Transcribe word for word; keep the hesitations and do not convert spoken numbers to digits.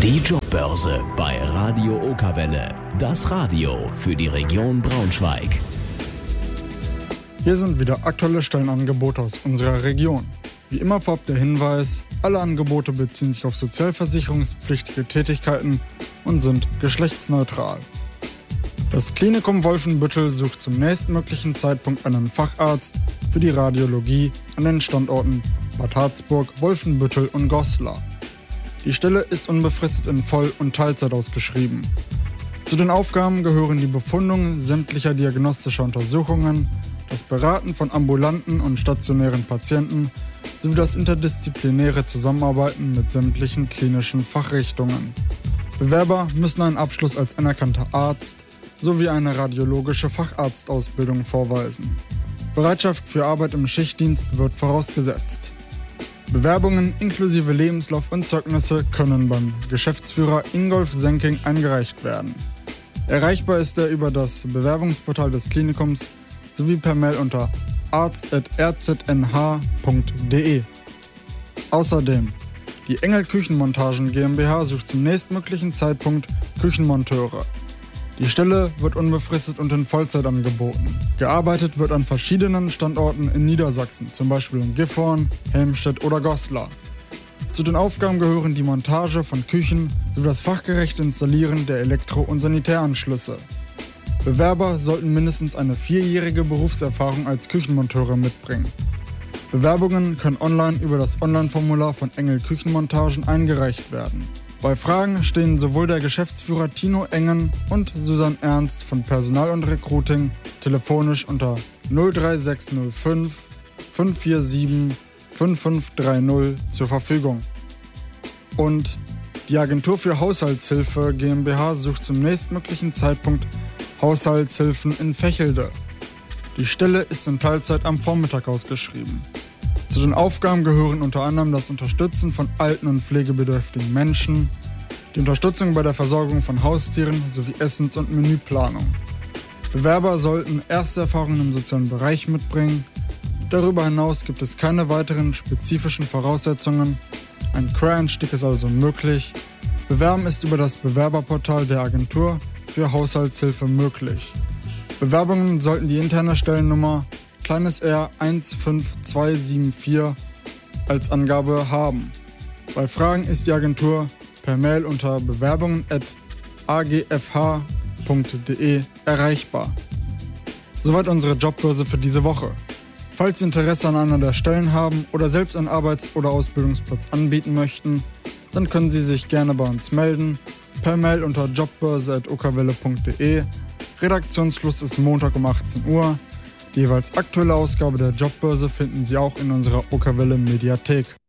Die Jobbörse bei Radio Okerwelle. Das Radio für die Region Braunschweig. Hier sind wieder aktuelle Stellenangebote aus unserer Region. Wie immer vorab der Hinweis, alle Angebote beziehen sich auf sozialversicherungspflichtige Tätigkeiten und sind geschlechtsneutral. Das Klinikum Wolfenbüttel sucht zum nächstmöglichen Zeitpunkt einen Facharzt für die Radiologie an den Standorten Bad Harzburg, Wolfenbüttel und Goslar. Die Stelle ist unbefristet in Voll- und Teilzeit ausgeschrieben. Zu den Aufgaben gehören die Befundung sämtlicher diagnostischer Untersuchungen, das Beraten von ambulanten und stationären Patienten sowie das interdisziplinäre Zusammenarbeiten mit sämtlichen klinischen Fachrichtungen. Bewerber müssen einen Abschluss als anerkannter Arzt sowie eine radiologische Facharztausbildung vorweisen. Bereitschaft für Arbeit im Schichtdienst wird vorausgesetzt. Bewerbungen inklusive Lebenslauf und Zeugnisse können beim Geschäftsführer Ingolf Senking eingereicht werden. Erreichbar ist er über das Bewerbungsportal des Klinikums sowie per Mail unter arzt at r z n h punkt d e. Außerdem, die Engel Küchenmontagen GmbH sucht zum nächstmöglichen Zeitpunkt Küchenmonteure. Die Stelle wird unbefristet und in Vollzeit angeboten. Gearbeitet wird an verschiedenen Standorten in Niedersachsen, zum Beispiel in Gifhorn, Helmstedt oder Goslar. Zu den Aufgaben gehören die Montage von Küchen sowie das fachgerechte Installieren der Elektro- und Sanitäranschlüsse. Bewerber sollten mindestens eine vierjährige Berufserfahrung als Küchenmonteure mitbringen. Bewerbungen können online über das Online-Formular von Engel Küchenmontagen eingereicht werden. Bei Fragen stehen sowohl der Geschäftsführer Tino Engen und Susanne Ernst von Personal und Recruiting telefonisch unter null drei sechs null fünf fünf vier sieben fünf fünf drei null zur Verfügung. Und die Agentur für Haushaltshilfe GmbH sucht zum nächstmöglichen Zeitpunkt Haushaltshilfen in Vechelde. Die Stelle ist in Teilzeit am Vormittag ausgeschrieben. Zu den Aufgaben gehören unter anderem das Unterstützen von alten und pflegebedürftigen Menschen, die Unterstützung bei der Versorgung von Haustieren sowie Essens- und Menüplanung. Bewerber sollten erste Erfahrungen im sozialen Bereich mitbringen. Darüber hinaus gibt es keine weiteren spezifischen Voraussetzungen. Ein Quereinstieg ist also möglich. Bewerben ist über das Bewerberportal der Agentur für Haushaltshilfe möglich. Bewerbungen sollten die interne Stellennummer kleines r eins fünf zwei sieben vier als Angabe haben. Bei Fragen ist die Agentur per Mail unter bewerbungen at a g f h punkt d e erreichbar. Soweit unsere Jobbörse für diese Woche. Falls Sie Interesse an einer der Stellen haben oder selbst einen Arbeits- oder Ausbildungsplatz anbieten möchten, dann können Sie sich gerne bei uns melden, per Mail unter jobbörse at okerwelle punkt d e. Redaktionsschluss ist Montag um achtzehn Uhr. Die jeweils aktuelle Ausgabe der Jobbörse finden Sie auch in unserer Okerwelle Mediathek.